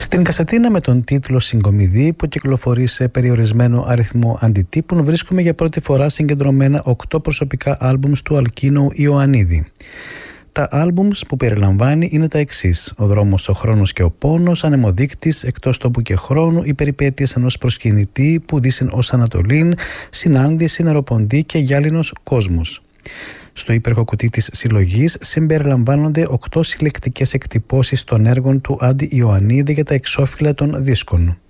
Στην κασετίνα με τον τίτλο «Συγκομιδή» που κυκλοφορεί σε περιορισμένο αριθμό αντιτύπων, βρίσκουμε για πρώτη φορά συγκεντρωμένα 8 προσωπικά άλμπουμς του Αλκίνου Ιωαννίδη. Τα άλμπουμς που περιλαμβάνει είναι τα εξής: «Ο δρόμος, ο χρόνος και ο πόνος», «Ανεμοδείκτης», «Εκτός τόπου και χρόνου», «Οι περιπέτειες ενός προσκυνητή», «Που δίσιν ως Ανατολήν», «Συνάντηση», «Νεροποντή» και «Γυάλινος κόσμος». Στο υπέροχο κουτί της συλλογής συμπεριλαμβάνονται 8 συλλεκτικές εκτυπώσεις των έργων του Άντι Ιωαννίδη για τα εξώφυλλα των δίσκων.